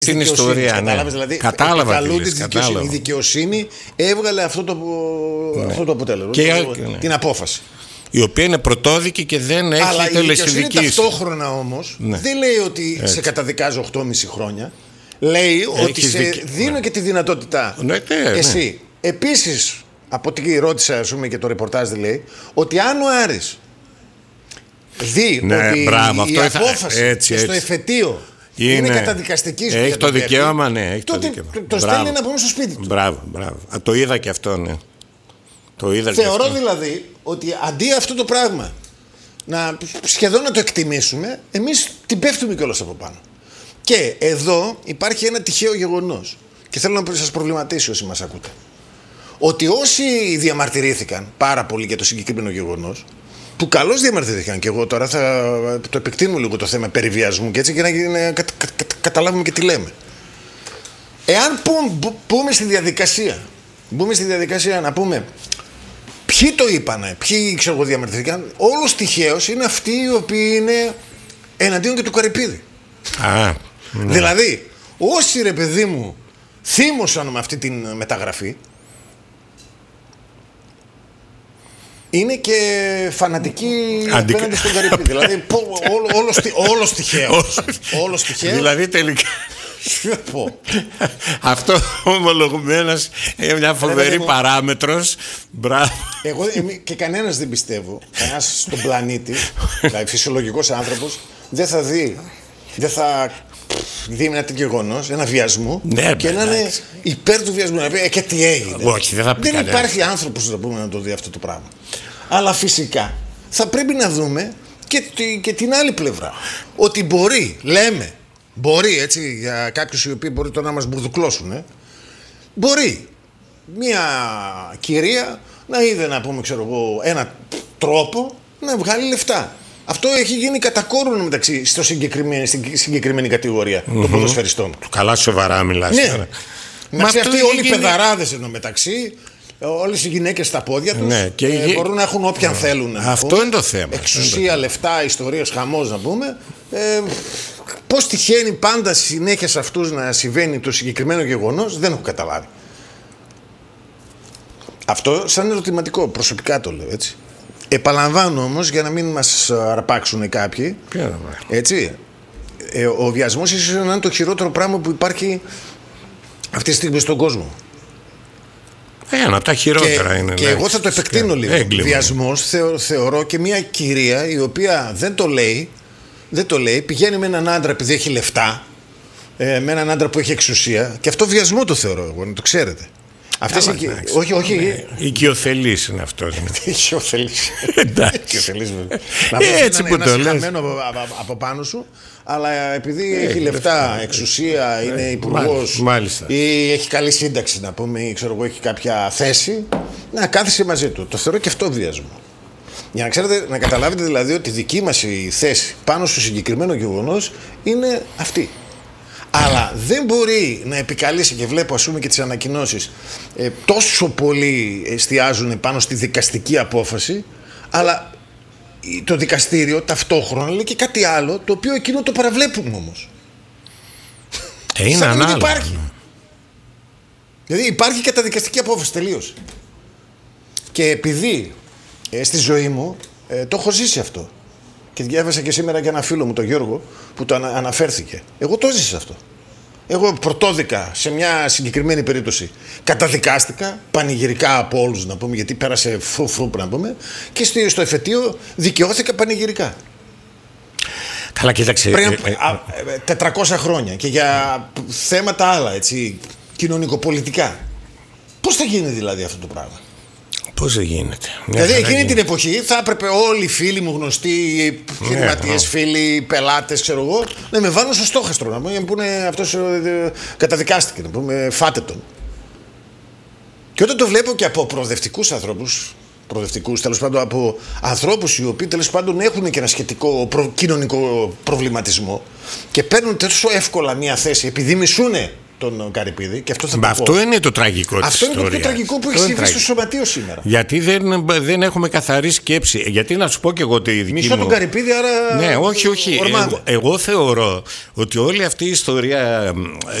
στην ιστορία. Ναι. Δηλαδή, κατάλαβα. Η δικαιοσύνη έβγαλε αυτό το αποτέλεσμα. Την απόφαση. Η οποία είναι πρωτόδικη και δεν έχει τελεσιδική. Αλλά η δικαιοσύνη ταυτόχρονα όμως δεν λέει ότι σε καταδικάζω 8,5 χρόνια. Λέει ότι σε δίνω και τη δυνατότητα εσύ. Επίσης, από ό,τι ρώτησα, ας πούμε, και το ρεπορτάζ λέει ότι αν ο Άρης δει ότι η απόφαση στο εφετείο είναι καταδικαστική, έχει το δικαίωμα, ναι. Τότε το στέλνει να πούμε στο σπίτι του. Μπράβο. Το είδα και αυτό, ναι. Θεωρώ δηλαδή ότι αντί αυτό το πράγμα σχεδόν να το εκτιμήσουμε, εμείς την πέφτουμε κιόλας από πάνω. Και εδώ υπάρχει ένα τυχαίο γεγονός και θέλω να σας προβληματίσει όσοι μας ακούτε. Ότι όσοι διαμαρτυρήθηκαν πάρα πολύ για το συγκεκριμένο γεγονός, που καλώς διαμαρτυρήθηκαν, και εγώ τώρα θα το επεκτείνουμε λίγο το θέμα περί βιασμού και έτσι, και να καταλάβουμε και τι λέμε. Εάν μπούμε στη διαδικασία να πούμε ποιοι το είπανε, ποιοι διαμαρτυρήθηκαν, όλος τυχαίως είναι αυτοί οι οποίοι είναι εναντίον και του Καρυπίδη. Ναι. Δηλαδή, όσοι, ρε παιδί μου, θύμωσαν με αυτή την μεταγραφή, είναι και φανατικοί απέναντι στον Καρυπίδη. Δηλαδή, όλος τυχαίος. Δηλαδή, τελικά. Αυτό ομολογουμένως είναι μια φοβερή παράμετρος. Μπράβο. Εγώ και κανένας δεν πιστεύω, κανένας στον πλανήτη, δηλαδή φυσιολογικός άνθρωπος, δεν θα δει ένα τέτοιο γεγονός, ένα βιασμό, και να είναι υπέρ του βιασμού. Να πει και τι έγινε. Όχι, δεν υπάρχει άνθρωπος να το δει αυτό το πράγμα. Αλλά φυσικά θα πρέπει να δούμε και την άλλη πλευρά. Ότι μπορεί έτσι, για κάποιους οι οποίοι μπορεί τώρα να μας μπουρδουκλώσουν, μπορεί μια κυρία να είδε, να πούμε, ένα τρόπο να βγάλει λεφτά. Αυτό έχει γίνει κατά κόρον μεταξύ στην συγκεκριμένη κατηγορία των ποδοσφαιριστών. Καλά, σοβαρά μιλάς. Ναι. Μεταξύ αυτοί όλοι οι παιδαράδες μεταξύ, όλες οι γυναίκες στα πόδια τους, μπορούν να έχουν όποιαν θέλουν. Αυτό είναι το θέμα. Εξουσία, λεφτά, ιστορίες, χαμός, να πούμε. Πώς τυχαίνει πάντα συνέχεια σε αυτούς να συμβαίνει το συγκεκριμένο γεγονός, δεν έχω καταλάβει. Αυτό σαν ερωτηματικό, προσωπικά το λέω, έτσι. Επαναλαμβάνω όμως, για να μην μας αρπάξουν κάποιοι, έτσι, ο βιασμός ίσως είναι το χειρότερο πράγμα που υπάρχει αυτή τη στιγμή στον κόσμο. Ένα από τα χειρότερα είναι. Και εγώ θα το επεκτείνω λίγο. Βιασμός θεωρώ και μια κυρία η οποία δεν το λέει, πηγαίνει με έναν άντρα επειδή έχει λεφτά, με έναν άντρα που έχει εξουσία, και αυτό βιασμό το θεωρώ εγώ, να το ξέρετε. Αυτές όχι. Οικειοθελής είναι αυτός. Οικειοθελής. Έτσι που το λες. Χαμένο από πάνω σου, αλλά επειδή έχει λεφτά, εξουσία, είναι υπουργός ή έχει καλή σύνταξη, να πούμε, ή ξέρω εγώ, έχει κάποια θέση, να κάθισε μαζί του. Το θεωρώ και αυτό βιασμό. Για να ξέρετε, να καταλάβετε δηλαδή ότι δική μας η θέση πάνω στο συγκεκριμένο γεγονός είναι αυτή. Αλλά δεν μπορεί να επικαλείσει, και βλέπω, ας πούμε, και τις ανακοινώσεις, τόσο πολύ εστιάζουν πάνω στη δικαστική απόφαση, αλλά το δικαστήριο ταυτόχρονα λέει και κάτι άλλο, το οποίο εκείνο το παραβλέπουμε όμως. Είναι ανάλογο. Υπάρχει. Δηλαδή υπάρχει καταδικαστική απόφαση, τελείως. Και επειδή στη ζωή μου το έχω ζήσει αυτό, και διάβασα και σήμερα για ένα φίλο μου, τον Γιώργο, που το αναφέρθηκε. Εγώ το ζήσα αυτό. Εγώ πρωτόδικα σε μια συγκεκριμένη περίπτωση. Καταδικάστηκα πανηγυρικά από όλους, να πούμε, γιατί πέρασε φρου, να πούμε, και στο εφετείο δικαιώθηκα πανηγυρικά. Καλά, κοίταξε. Πριν 400 χρόνια, και για θέματα άλλα, έτσι, κοινωνικοπολιτικά. Πώς θα γίνει δηλαδή αυτό το πράγμα? Πώς δεν γίνεται? Δηλαδή εκείνη την εποχή θα έπρεπε όλοι οι φίλοι μου, γνωστοί, επιχειρηματίες, φίλοι, πελάτες, ξέρω εγώ, να με βάλουν στο στόχαστρο, να πούμε, που είναι αυτός καταδικάστηκε, να πούμε, φάτε τον. Και όταν το βλέπω και από προοδευτικούς ανθρώπους, τέλος πάντων, από ανθρώπους οι οποίοι τέλος πάντων έχουν και ένα σχετικό κοινωνικό προβληματισμό και παίρνουν τόσο εύκολα μια θέση επειδή μισούνε τον Καρυπίδη. Και αυτό είναι το τραγικό της ιστορίας. Αυτό είναι το πιο τραγικό που έχει συμβεί στο σωματείο σήμερα. Γιατί δεν έχουμε καθαρή σκέψη. Γιατί να σου πω και εγώ τη δική μισό τον Καρυπίδη, άρα. Ναι, όχι. Εγώ θεωρώ ότι όλη αυτή η ιστορία